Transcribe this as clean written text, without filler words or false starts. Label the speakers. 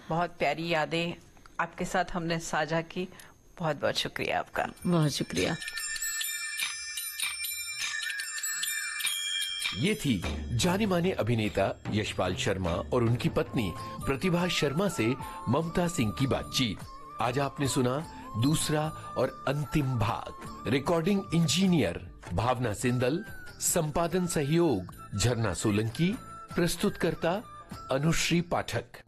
Speaker 1: बहुत प्यारी यादें आपके साथ हमने साझा की। बहुत बहुत शुक्रिया आपका।
Speaker 2: बहुत शुक्रिया।
Speaker 3: ये थी जाने माने अभिनेता यशपाल शर्मा और उनकी पत्नी प्रतिभा शर्मा से ममता सिंह की बातचीत। आज आपने सुना दूसरा और अंतिम भाग। रिकॉर्डिंग इंजीनियर भावना सिंदल, संपादन सहयोग झरना सोलंकी, प्रस्तुतकर्ता अनुश्री पाठक।